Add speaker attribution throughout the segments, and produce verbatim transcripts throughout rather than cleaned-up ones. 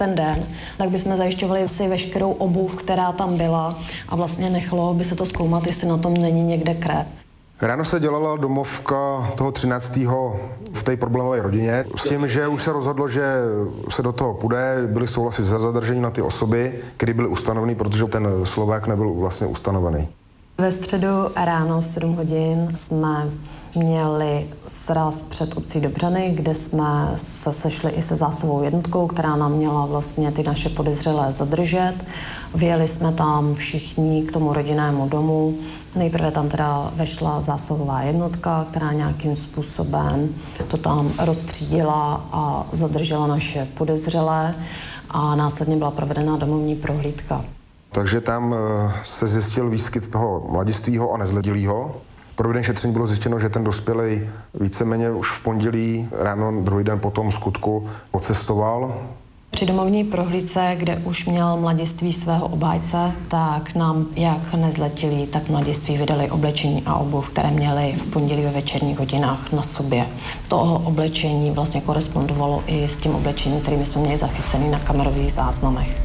Speaker 1: ten den, tak bychom zajišťovali si veškerou obuv, která tam byla a vlastně nechalo by se to zkoumat, jestli na tom není někde krev.
Speaker 2: Ráno se dělala domovka toho třináctého v té problémové rodině s tím, že už se rozhodlo, že se do toho půjde, byly souhlasy za zadržení na ty osoby, které byly ustanoveny, protože ten Slovák nebyl vlastně ustanovený.
Speaker 1: Ve středu ráno v sedm hodin jsme měli sraz před obcí Dobřany, kde jsme se sešli i se zásahovou jednotkou, která nám měla vlastně ty naše podezřelé zadržet. Vyjeli jsme tam všichni k tomu rodinnému domu. Nejprve tam teda vešla zásahová jednotka, která nějakým způsobem to tam rozstřídila a zadržela naše podezřelé a následně byla provedena domovní prohlídka.
Speaker 2: Takže tam se zjistil výskyt toho mladistvého a nezletilého. Provedení šetření bylo zjištěno, že ten dospělý víceméně už v pondělí ráno, druhý den po tom skutku odcestoval.
Speaker 1: Při domovní prohlídce, kde už měl mladiství svého obhájce, tak nám jak nezletilí, tak mladiství vydali oblečení a obuv, které měli v pondělí ve večerních hodinách na sobě. To oblečení vlastně korespondovalo i s tím oblečením, kterými jsme měli zachycený na kamerových záznamech.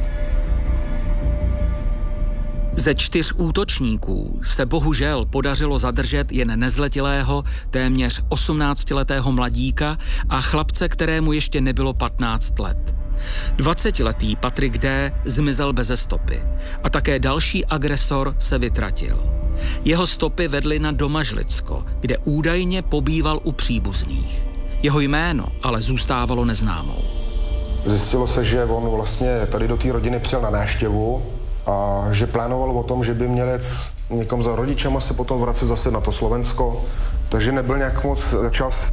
Speaker 3: Ze čtyř útočníků se bohužel podařilo zadržet jen nezletilého, téměř osmnáctiletého mladíka a chlapce, kterému ještě nebylo patnáct let. dvacetiletý Patrik D. zmizel beze stopy a také další agresor se vytratil. Jeho stopy vedly na Domažlicko, kde údajně pobýval u příbuzných. Jeho jméno ale zůstávalo neznámou.
Speaker 2: Zjistilo se, že on vlastně tady do té rodiny přijel na návštěvu a že plánoval o tom, že by měl jet někam za rodičem a se potom vracet zase na to Slovensko, takže nebyl nějak moc čas.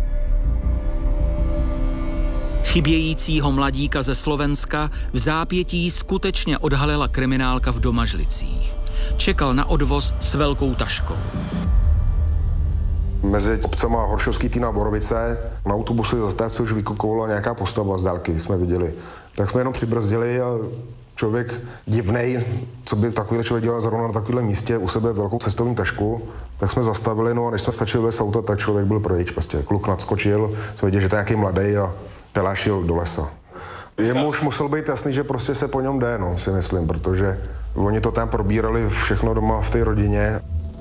Speaker 3: Chybějícího mladíka ze Slovenska v zápětí skutečně odhalila kriminálka v Domažlicích. Čekal na odvoz s velkou taškou.
Speaker 2: Mezi obcema Horšovský Týn a Borovice na autobusu zastávce už vykukovala nějaká postava z dálky, jsme viděli. Tak jsme jenom přibrzdili a člověk divnej, co by takovýhle člověk dělal zrovna na takovémhle místě, u sebe velkou cestovní tašku, tak jsme zastavili, no a než jsme stačili vést auta, tak člověk byl pryč, prostě kluk nadskočil, jsme viděli, že to je nějaký mladý a pelášil do lesa. Jemu už musel být jasný, že prostě se po něm jde, no, si myslím, protože oni to tam probírali všechno doma v té rodině.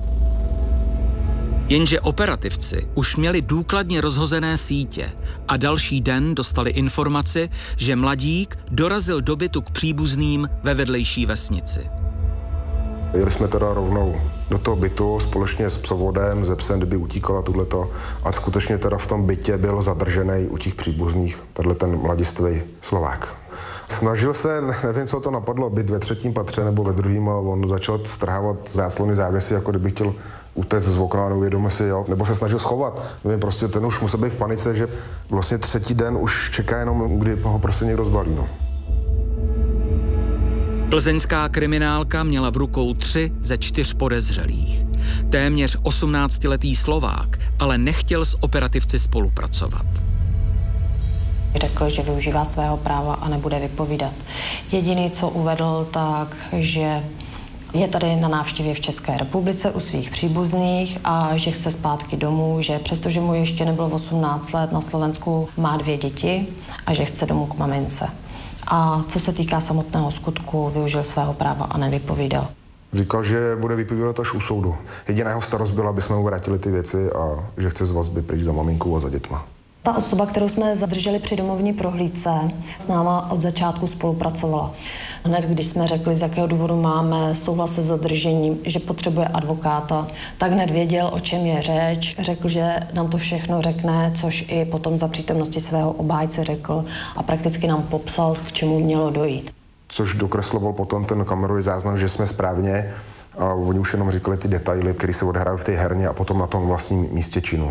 Speaker 3: Jenže operativci už měli důkladně rozhozené sítě a další den dostali informaci, že mladík dorazil do bytu k příbuzným ve vedlejší vesnici.
Speaker 2: Jeli jsme teda rovnou do toho bytu společně s psovodem, ze psem, kdyby utíkala tuhleto, a skutečně teda v tom bytě byl zadržený u těch příbuzných, tenhle ten mladistvý Slovák. Snažil se, nevím, co to napadlo, být ve třetím patře nebo ve druhém, a on začal strhávat záclony závěsy, jako kdyby chtěl utéct z okna, neuvědomil si, jo, nebo se snažil schovat. Nevím, prostě ten už musel být v panice, že vlastně třetí den už čeká jenom, kdy ho prostě někdo zbalí, no.
Speaker 3: Plzeňská kriminálka měla v rukou tři ze čtyř podezřelých. Téměř osmnáctiletý Slovák ale nechtěl s operativci spolupracovat.
Speaker 1: Řekl, že využívá svého práva a nebude vypovídat. Jediný, co uvedl, tak, že je tady na návštěvě v České republice u svých příbuzných a že chce zpátky domů, že přestože mu ještě nebylo osmnáct let, na Slovensku má dvě děti a že chce domů k mamince. A co se týká samotného skutku, využil svého práva a nevypovídal.
Speaker 2: Říkal, že bude vypovídat až u soudu. Jediná jeho starost byla, aby jsme mu vrátili ty věci a že chce z vazby pryč za maminkou a za dětma.
Speaker 1: Ta osoba, kterou jsme zadrželi při domovní prohlídce, s náma od začátku spolupracovala. Hned, když jsme řekli, z jakého důvodu máme souhlas se zadržením, že potřebuje advokáta, tak hned věděl, o čem je řeč. Řekl, že nám to všechno řekne, což i potom za přítomnosti svého obhájce řekl a prakticky nám popsal, k čemu mělo dojít.
Speaker 2: Což dokresloval potom ten kamerový záznam, že jsme správně, a oni už jenom říkali ty detaily, které se odehrály v té herně a potom na tom vlastním místě činu.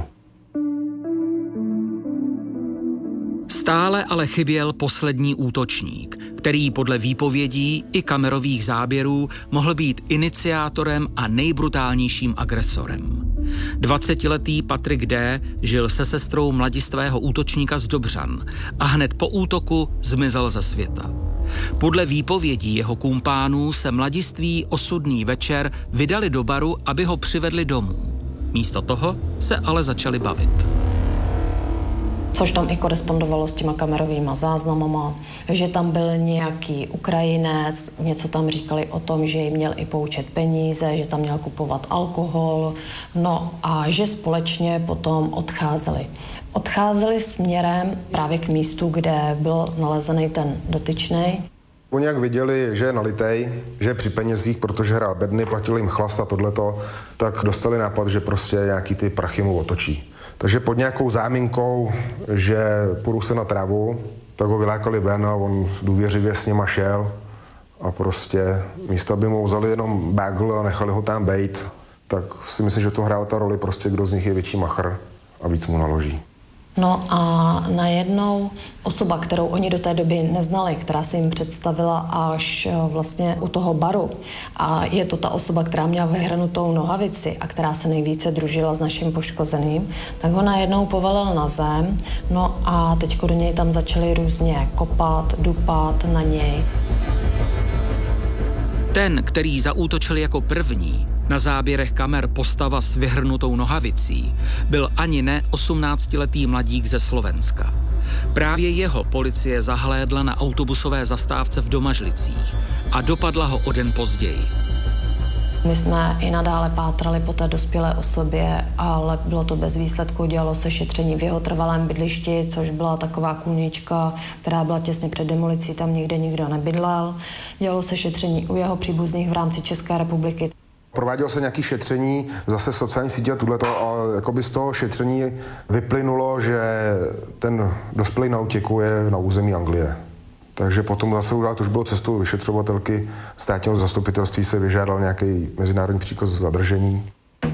Speaker 3: Stále ale chyběl poslední útočník, který podle výpovědí i kamerových záběrů mohl být iniciátorem a nejbrutálnějším agresorem. dvacetiletý Patrik D. žil se sestrou mladistvého útočníka z Dobřan a hned po útoku zmizel ze světa. Podle výpovědí jeho kumpánů se mladiství osudný večer vydali do baru, aby ho přivedli domů. Místo toho se ale začali bavit.
Speaker 1: což tam i korespondovalo s těma kamerovými záznamama, že tam byl nějaký Ukrajinec, něco tam říkali o tom, že jim měl i poučet peníze, že tam měl kupovat alkohol, no a že společně potom odcházeli. Odcházeli směrem právě k místu, kde byl nalezený ten dotyčnej.
Speaker 2: Oni jak viděli, že je nalitej, že je při penězích, protože hrál bedny, platil jim chlast a tohleto, tak dostali nápad, že prostě nějaký ty prachy mu otočí. Takže pod nějakou záminkou, že půjdu se na trávu, tak ho vylákali ven a on důvěřivě s nima šel a prostě místo, aby mu vzali jenom bagel a nechali ho tam bejt, tak si myslím, že to hrála ta roli prostě, kdo z nich je větší machr a víc mu naloží.
Speaker 1: No a najednou osoba, kterou oni do té doby neznali, která se jim představila až vlastně u toho baru, a je to ta osoba, která měla vyhranutou nohavici a která se nejvíce družila s naším poškozeným, tak ho najednou povalil na zem, no a teďko do něj tam začali různě kopat, dupat na něj.
Speaker 3: Ten, který zaútočil jako první, na záběrech kamer postava s vyhrnutou nohavicí, byl ani ne osmnáctiletý mladík ze Slovenska. Právě jeho policie zahlédla na autobusové zastávce v Domažlicích a dopadla ho o den později.
Speaker 1: My jsme i nadále pátrali po té dospělé osobě, ale bylo to bez výsledku. Dělalo se šetření v jeho trvalém bydlišti, což byla taková kůlnička, která byla těsně před demolicí, tam nikde nikdo nebydlel. Dělalo se šetření u jeho příbuzných v rámci České republiky.
Speaker 2: Provádělo se nějaké šetření, zase sociální sítě a tuhleto, a jakoby z toho šetření vyplynulo, že ten dospělý na útěku je na území Anglie. Takže potom zase udělat už bylo cestou vyšetřovatelky státního zastupitelství, se vyžádal nějaký mezinárodní příkaz zadržení.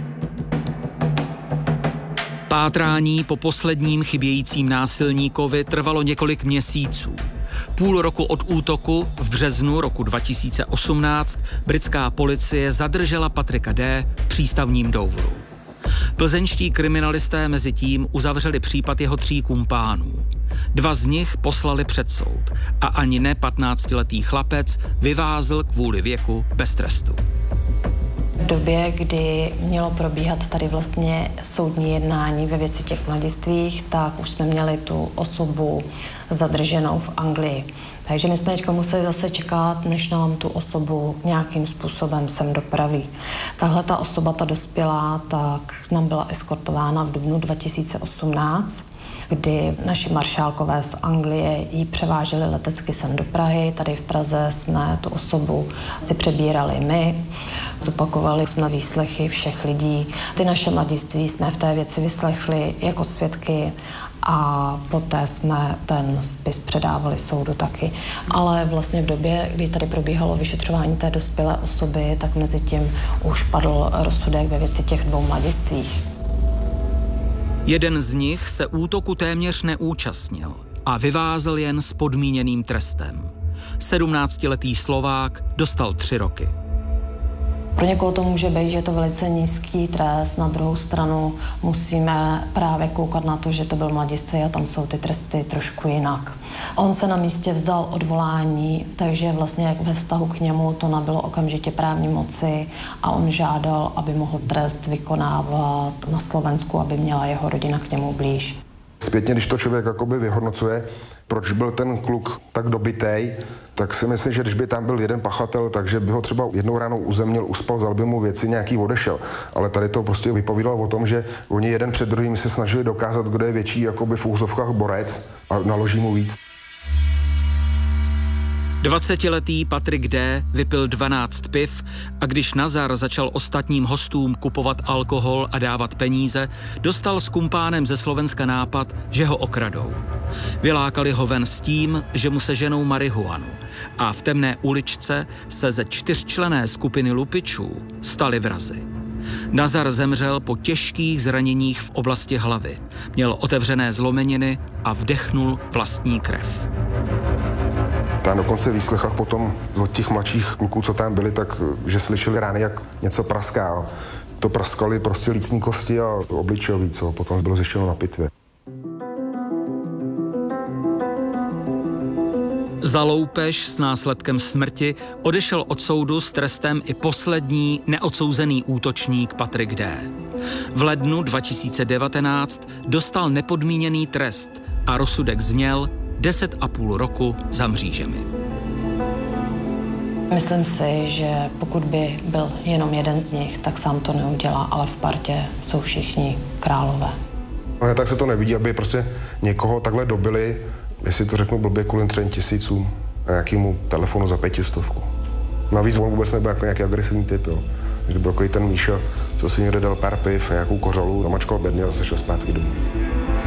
Speaker 3: Pátrání po posledním chybějícím násilníkovi trvalo několik měsíců. Půl roku od útoku v březnu roku dva tisíce osmnáct britská policie zadržela Patrika D. v přístavním Douvru. Plzeňští kriminalisté mezi tím uzavřeli případ jeho tří kumpánů. Dva z nich poslali před soud a ani ne patnáctiletý chlapec vyvázl kvůli věku bez trestu.
Speaker 1: V době, kdy mělo probíhat tady vlastně soudní jednání ve věci těch mladistvých, tak už jsme měli tu osobu zadrženou v Anglii. Takže my jsme teďka museli zase čekat, než nám tu osobu nějakým způsobem sem dopraví. Tahle ta osoba, ta dospělá, tak nám byla eskortována v dubnu dva tisíce osmnáct, kdy naši maršálkové z Anglie ji převáželi letecky sem do Prahy. Tady v Praze jsme tu osobu si přebírali my. Zopakovali jsme výslechy všech lidí. Ty naše mladiství jsme v té věci vyslechli jako svědky a poté jsme ten spis předávali soudu taky. Ale vlastně v době, kdy tady probíhalo vyšetřování té dospělé osoby, tak mezi tím už padl rozsudek ve věci těch dvou mladistvích.
Speaker 3: Jeden z nich se útoku téměř neúčastnil a vyvázel jen s podmíněným trestem. sedmnáctiletý Slovák dostal tři roky.
Speaker 1: Pro někoho to může být, že je to velice nízký trest, na druhou stranu musíme právě koukat na to, že to byl mladistvý a tam jsou ty tresty trošku jinak. On se na místě vzdal odvolání, takže vlastně ve vztahu k němu to nabylo okamžitě právní moci a on žádal, aby mohl trest vykonávat na Slovensku, aby měla jeho rodina k němu blíž.
Speaker 2: Zpětně, když to člověk jakoby vyhodnocuje, proč byl ten kluk tak dobitej, tak si myslím, že když by tam byl jeden pachatel, takže by ho třeba jednou ránou uzemnil, uspal, vzal by mu věci, nějaký odešel. Ale tady to prostě vypovídalo o tom, že oni jeden před druhým se snažili dokázat, kdo je větší jakoby v úzovkách borec a naloží mu víc.
Speaker 3: dvacetiletý Patrik D. vypil dvanáct piv a když Nazar začal ostatním hostům kupovat alkohol a dávat peníze, dostal s kumpánem ze Slovenska nápad, že ho okradou. Vylákali ho ven s tím, že mu seženou marihuanu a v temné uličce se ze čtyřčlenné skupiny lupičů stali vrazi. Nazar zemřel po těžkých zraněních v oblasti hlavy, měl otevřené zlomeniny a vdechnul vlastní krev.
Speaker 2: Tam dokonce v výslechách potom od těch mladších kluků, co tam byli, tak že slyšeli rány, jak něco praská. To praskaly prostě lícní kosti a obličejový, co potom bylo zjištěno na pitvě.
Speaker 3: Za loupež s následkem smrti odešel od soudu s trestem i poslední neodsouzený útočník Patrik D. V lednu dva tisíce devatenáct dostal nepodmíněný trest a rozsudek zněl deset a půl roku za mřížemi.
Speaker 1: Myslím si, že pokud by byl jenom jeden z nich, tak sám to neudělá, ale v partě jsou všichni králové.
Speaker 2: No, tak se to nevidí, aby prostě někoho takhle dobili, jestli to řeknu blbě, kvůli třem tisícům a nějakému telefonu za pětistovku. Navíc on vůbec nebyl jako nějaký agresivní typ, jo. Že byl takový ten Míša, co si někde dal pár piv, nějakou kořalu, namačkal bedny a zase šel zpátky domů.